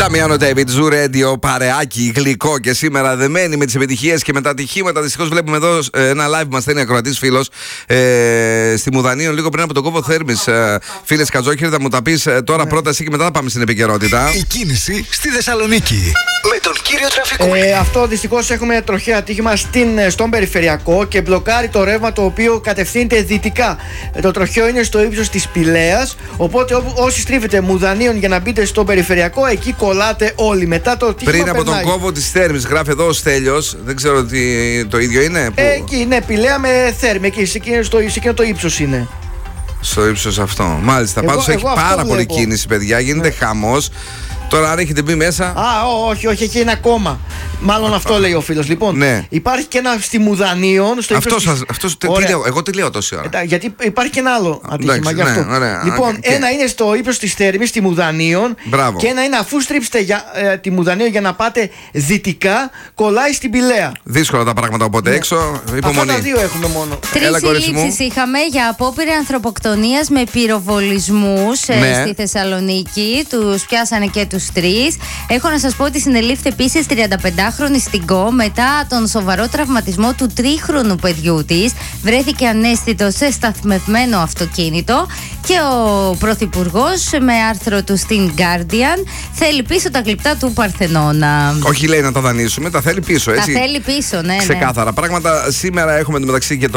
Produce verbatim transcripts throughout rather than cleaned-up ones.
Νταμιάνο Ντέιβιντ, Ζου Radio, παρεάκι, γλυκό και σήμερα δεμένοι με τις επιτυχίες και με τα ατυχήματα. Δυστυχώς βλέπουμε εδώ ένα live που μας στέλνει ακροατής φίλος ε, στη Μουδανίων λίγο πριν από τον κόβο Θέρμης. Ε, φίλες Κατζόχερ, θα μου τα πεις ε, τώρα ναι. πρόταση και μετά θα πάμε στην επικαιρότητα. Η κίνηση στη Θεσσαλονίκη με τον κύριο Τραφικού. Ε, αυτό δυστυχώς έχουμε τροχαίο ατύχημα στην, στον περιφερειακό και μπλοκάρει το ρεύμα το οποίο κατευθύνεται δυτικά. Ε, το τροχαίο είναι στο ύψος της Πηλαίας. Οπότε ό, όσοι στρίβετε Μουδανίων για να μπείτε στον περιφερειακό, εκεί κολλάτε όλοι. Μετά το ατύχημα πριν από περνάει. τον κόβο της Θέρμης, γράφει εδώ ο Στέλιος. Δεν ξέρω τι το ίδιο είναι. Που... Ε, εκεί, ναι, Πηλαία με Θέρμη. Εκεί, σε εκείνο, στο, σε εκείνο το ύψος είναι. Στο ύψος αυτό. Μάλιστα. Πάντως έχει πάρα πολύ κίνηση, παιδιά. Γίνεται ναι. χαμός. Τώρα, αν έχετε μπει μέσα. Α, όχι, όχι, έχει ένα κόμμα. Μάλλον αυτό λέει ο φίλος. Λοιπόν, ναι. υπάρχει και ένα στη Μουδανίων. Στο αυτό της... σας, αυτός, τι λέω, εγώ τι λέω τόση ώρα. Ε, γιατί υπάρχει και ένα άλλο ατύχημα. Εντάξει, γι' αυτό. Ναι, ωραία. Λοιπόν, και... ένα είναι στο ύψος της Θέρμης, στη Μουδανίων. Μπράβο. Και ένα είναι αφού στρίψετε για, ε, τη Μουδανίων για να πάτε δυτικά, κολλάει στην Πηλαία. Δύσκολα τα πράγματα οπότε ναι. έξω. Υπομονή. Αυτά τα δύο έχουμε μόνο. Τρεις συλλήψεις είχαμε για απόπειρα ανθρωποκτονίας με πυροβολισμούς ναι. στη Θεσσαλονίκη. Τους πιάσανε και τους τρεις. Έχω να σας πω ότι συνελήφθη επίσης τριανταπεντάχρονη στην Κο μετά τον σοβαρό τραυματισμό του τρίχρονου παιδιού της. Βρέθηκε αναίσθητο σε σταθμευμένο αυτοκίνητο και ο Πρωθυπουργός με άρθρο του στην Guardian θέλει πίσω τα γλυπτά του Παρθενώνα. Όχι λέει να τα δανείσουμε, τα θέλει πίσω έτσι. Τα θέλει πίσω, ναι. Ξεκάθαρα. Ναι. Πράγματα σήμερα έχουμε εντωμεταξύ και το,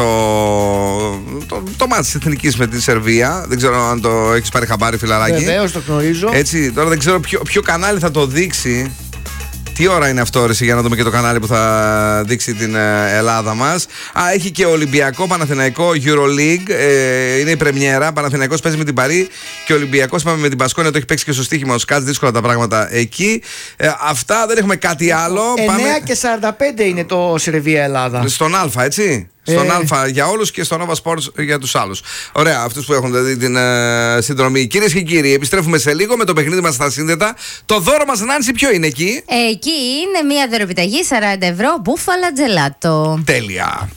το, το μάτι της Εθνικής με τη Σερβία. Δεν ξέρω αν το έχεις πάρει χαμπάρι, φιλαράκι. Βεβαίως, το γνωρίζω. Έτσι, τώρα δεν ξέρω ποιο, ποιο κανάλι θα το δείξει. Τι ώρα είναι αυτό, ρε, για να δούμε και το κανάλι που θα δείξει την Ελλάδα μας. Α, έχει και Ολυμπιακό, Παναθηναϊκό, EuroLeague. Ε, είναι η πρεμιέρα. Παναθηναϊκός παίζει με την Παρί και ο Ολυμπιακός πάμε με την Μπασκόνια. Το έχει παίξει και στο στοίχημα ο Σκάτς. Δύσκολα τα πράγματα εκεί. Ε, αυτά, δεν έχουμε κάτι άλλο. εννέα πάμε... και σαράντα πέντε είναι το Σερβία Ελλάδα. Στον Α, έτσι. Στον ε. Α για όλους και στο Nova Sports για τους άλλους. Ωραία, αυτούς που έχουν δηλαδή την uh, συνδρομή. Κυρίες και κύριοι, επιστρέφουμε σε λίγο με το παιχνίδι μας στα σύνδετα. Το δώρο μας, Νάνση, ποιο είναι εκεί? Εκεί είναι μια δωρεπιταγή σαράντα ευρώ μπούφαλα τζελάτο. Τέλεια.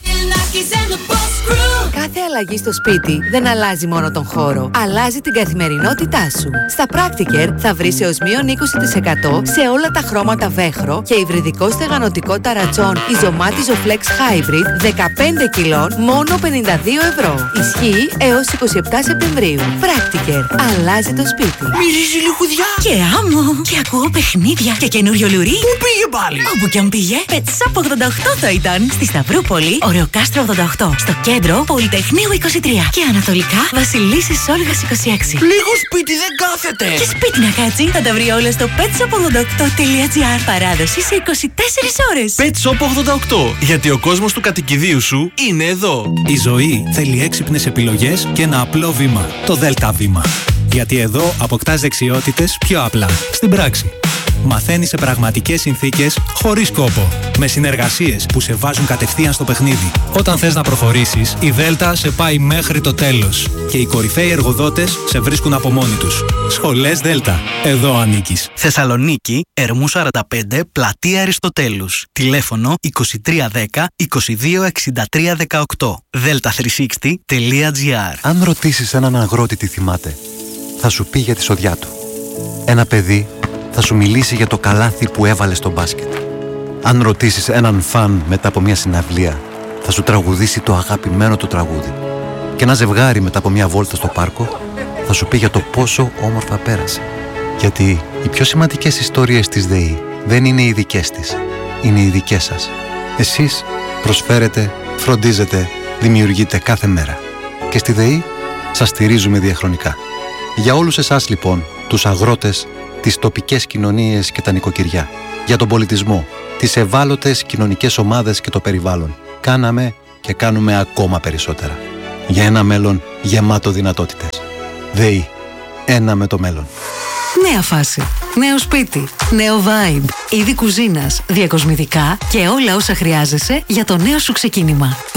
Κάθε αλλαγή στο σπίτι δεν αλλάζει μόνο τον χώρο, αλλάζει την καθημερινότητά σου. Στα Practiker θα βρεις έως μείον είκοσι τοις εκατό σε όλα τα χρώματα βέχρο και υβριδικό στεγανοτικό ταρατσόν Ιζωμάτιζο Flex Hybrid δεκαπέντε κιλών μόνο πενήντα δύο ευρώ. Ισχύει έως είκοσι επτά Σεπτεμβρίου. Practiker. Αλλάζει το σπίτι. Μυρίζει λιχουδιά και άμμο. Και ακούω παιχνίδια και καινούριο λουρί. Πού πήγε πάλι? Όπου κι αν πήγε. Πετσάπ ογδόντα οκτώ θα ήταν. Στη Σταυρούπολη, Ωρεοκάστρο ογδόντα οκτώ. Στο κέντρο, Πολυτεχνείου είκοσι τρία. Και ανατολικά, Βασιλίσσης Όλγας είκοσι έξι. Λίγο σπίτι δεν κάθεται. Και σπίτι να κάτσει, θα τα βρει όλα στο πετσάπ ογδόντα οκτώ τελεία τζι άρ. Παράδοση σε είκοσι τέσσερις ώρες. Πετσάπ ογδόντα οκτώ. Γιατί ο κόσμος του κατοικιδίου σου είναι εδώ. Η ζωή θέλει έξυπνες επιλογές και ένα απλό βήμα. Το Δέλτα Βήμα. Γιατί εδώ αποκτάς δεξιότητες πιο απλά. Στην πράξη. Μαθαίνεις σε πραγματικές συνθήκες, χωρίς κόπο. Με συνεργασίες που σε βάζουν κατευθείαν στο παιχνίδι. Όταν θες να προχωρήσεις, η Δέλτα σε πάει μέχρι το τέλος. Και οι κορυφαίοι εργοδότες σε βρίσκουν από μόνοι τους. Σχολές Δέλτα. Εδώ ανήκεις. Θεσσαλονίκη, Ερμού σαράντα πέντε, Πλατεία Αριστοτέλους. Τηλέφωνο είκοσι τρία δέκα είκοσι δύο εξήντα τρία δεκαοκτώ. δέλτα τριακόσια εξήντα τελεία τζι άρ. Αν ρωτήσεις έναν αγρότη τι θυμάται, θα σου πει για τη σοδιά του. Ένα παιδί θα σου μιλήσει για το καλάθι που έβαλε στο μπάσκετ. Αν ρωτήσεις έναν φαν μετά από μια συναυλία, θα σου τραγουδήσει το αγαπημένο του τραγούδι. Και ένα ζευγάρι μετά από μια βόλτα στο πάρκο θα σου πει για το πόσο όμορφα πέρασε. Γιατί οι πιο σημαντικές ιστορίες της ΔΕΗ δεν είναι οι δικές της, είναι οι δικές σας. Εσείς προσφέρετε, φροντίζετε, δημιουργείτε κάθε μέρα. Και στη ΔΕΗ σας στηρίζουμε διαχρονικά. Για όλους εσάς λοιπόν, τους αγρότες, τις τοπικές κοινωνίες και τα νοικοκυριά, για τον πολιτισμό, τις ευάλωτες κοινωνικές ομάδες και το περιβάλλον, κάναμε και κάνουμε ακόμα περισσότερα. Για ένα μέλλον γεμάτο δυνατότητες. ΔΕΗ. Ένα με το μέλλον. Νέα φάση. Νέο σπίτι. Νέο vibe. Είδη κουζίνας, διακοσμητικά και όλα όσα χρειάζεσαι για το νέο σου ξεκίνημα.